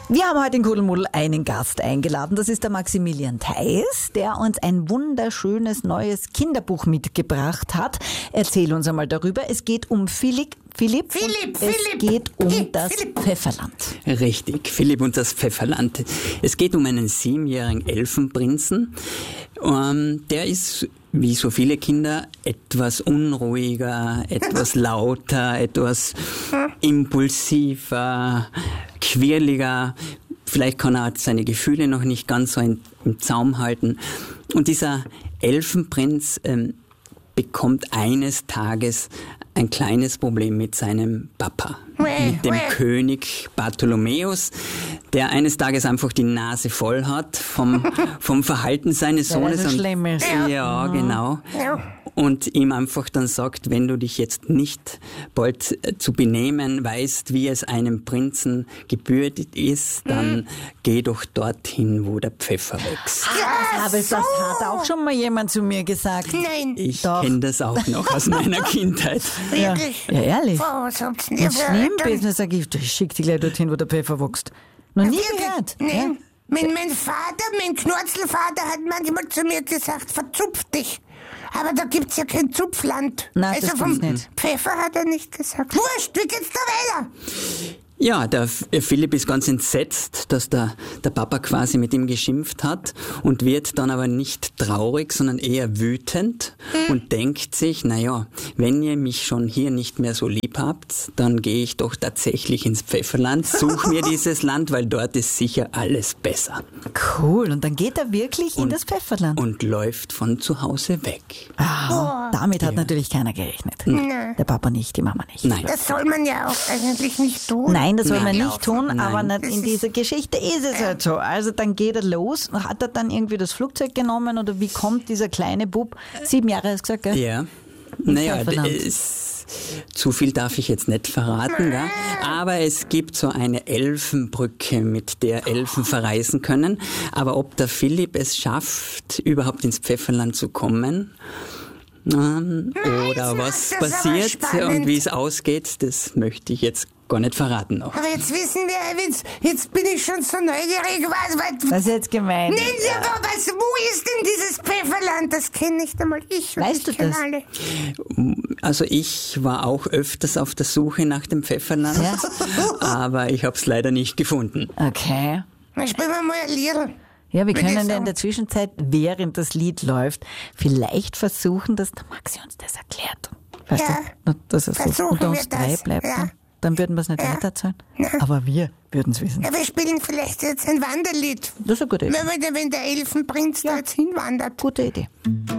Wir haben heute in Kuddelmuddel einen Gast eingeladen. Das ist der Maximilian Theis, der uns ein wunderschönes neues Kinderbuch mitgebracht hat. Erzähl uns einmal darüber. Es geht um Philipp. Es geht um das Pfefferland. Richtig, Philipp und das Pfefferland. Es geht um einen 7-jährigen Elfenprinzen. Der ist, wie so viele Kinder, etwas unruhiger, etwas lauter, etwas impulsiver, quirliger. Vielleicht kann er seine Gefühle noch nicht ganz so im Zaum halten. Und dieser Elfenprinz bekommt eines Tages ein kleines Problem mit seinem Papa, mit dem König Bartholomäus, der eines Tages einfach die Nase voll hat vom Verhalten seines Sohnes. So schlimm ist. Ja, genau. Und ihm einfach dann sagt, wenn du dich jetzt nicht bald zu benehmen weißt, wie es einem Prinzen gebührt ist, dann geh doch dorthin, wo der Pfeffer wächst. Das hat auch schon mal jemand zu mir gesagt. Nein. Ich kenne das auch noch aus meiner Kindheit. Wirklich? Ja, ehrlich. Was habt's denn Was schlimm ist, dann sag ich schick dich gleich dorthin, wo der Pfeffer wächst. Noch nie gehört. Nee. Ja? Mein Knorzelvater hat manchmal zu mir gesagt, verzupf dich. Aber da gibt's ja kein Zupfland. Nein, also das vom gibt's nicht. Pfeffer hat er nicht gesagt. Wurscht, wie geht's da weiter? Ja, der Philipp ist ganz entsetzt, dass der Papa quasi mit ihm geschimpft hat und wird dann aber nicht traurig, sondern eher wütend und denkt sich, naja, wenn ihr mich schon hier nicht mehr so lieb habt, dann gehe ich doch tatsächlich ins Pfefferland, suche mir dieses Land, weil dort ist sicher alles besser. Cool, und dann geht er wirklich in das Pfefferland. Und läuft von zu Hause weg. Damit hat natürlich keiner gerechnet. Der Papa nicht, die Mama nicht. Nein. Das soll man ja auch eigentlich nicht tun. Nein, das soll man Nein. nicht tun, Nein. aber nicht in dieser Geschichte ist es halt so. Also dann geht er los. Hat er dann irgendwie das Flugzeug genommen oder wie kommt dieser kleine Bub? 7 Jahre hast du gesagt, gell? Ja. Naja, Pfefferland. zu viel darf ich jetzt nicht verraten, gell? Aber es gibt so eine Elfenbrücke, mit der Elfen verreisen können. Aber ob der Philipp es schafft, überhaupt ins Pfefferland zu kommen, oder was das ist aber passiert spannend. und wie es ausgeht, das möchte ich jetzt gar nicht verraten noch. Aber jetzt wissen wir, jetzt bin ich schon so neugierig. Das ist jetzt gemein. Nennen Sie aber was, wo ist denn dieses Pfefferland? Das kenne nicht einmal ich. Und Weißt du ich kenn das? alle. Also ich war auch öfters auf der Suche nach dem Pfefferland, Ja? aber ich habe es leider nicht gefunden. Okay. Dann spielen wir mal ein Lied. Ja, wir Würde ich können in sagen. der Zwischenzeit, während das Lied läuft, vielleicht versuchen, dass der Maxi uns das erklärt. Weißt Ja. du, dass es so Versuchen unter wir uns 3 das. bleibt. Ja. Dann würden wir es nicht weitererzählen. Aber wir würden es wissen. Ja, wir spielen vielleicht jetzt ein Wanderlied. Das ist eine gute Idee. Wenn der Elfenprinz da jetzt hinwandert. Gute Idee.